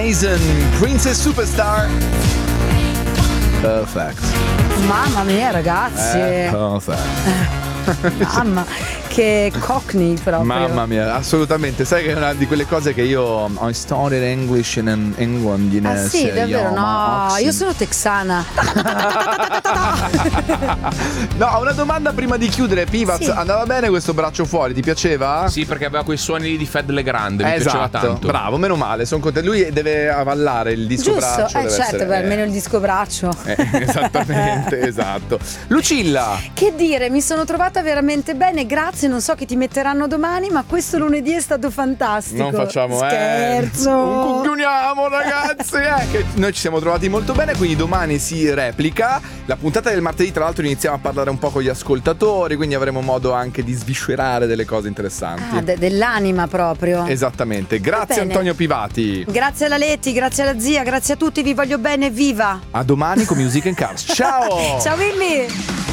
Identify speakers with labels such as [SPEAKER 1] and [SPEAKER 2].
[SPEAKER 1] Mason, Princess Superstar. Perfect.
[SPEAKER 2] Mamma mia, ragazzi.
[SPEAKER 1] Perfect.
[SPEAKER 2] Mamma, che cockney proprio.
[SPEAKER 1] Mamma mia, assolutamente. Sai che è una di quelle cose che io I studied English in England, you know.
[SPEAKER 2] Ah sì, davvero? No, io sono texana.
[SPEAKER 1] No, ho una domanda prima di chiudere, Pivaz.
[SPEAKER 2] Sì.
[SPEAKER 1] Andava bene questo braccio fuori? Ti piaceva?
[SPEAKER 3] Sì, perché aveva quei suoni lì di Fed Legrande, mi piaceva
[SPEAKER 1] Esatto,
[SPEAKER 3] tanto.
[SPEAKER 1] bravo, meno male, sono contento. Lui deve avallare il disco
[SPEAKER 2] Giusto,
[SPEAKER 1] braccio. Deve
[SPEAKER 2] certo,
[SPEAKER 1] essere,
[SPEAKER 2] beh, almeno il disco braccio.
[SPEAKER 1] esattamente, esatto. Lucilla.
[SPEAKER 2] Che dire, mi sono trovata veramente bene, grazie, non so che ti metteranno domani, ma questo lunedì è stato fantastico.
[SPEAKER 1] Non facciamo
[SPEAKER 2] scherzo.
[SPEAKER 1] Non coglioniamo, ragazzi, che noi ci siamo trovati molto bene, quindi domani si replica. La puntata del martedì, tra l'altro, iniziamo a parlare un po' con gli ascoltatori, quindi avremo modo anche di sviscerare delle cose interessanti.
[SPEAKER 2] Dell'anima proprio.
[SPEAKER 1] Esattamente. Grazie Antonio Pivati.
[SPEAKER 2] Grazie alla Leti, grazie alla zia, grazie a tutti, vi voglio bene, viva.
[SPEAKER 1] A domani con Music and Cars. Ciao.
[SPEAKER 2] Ciao Willy.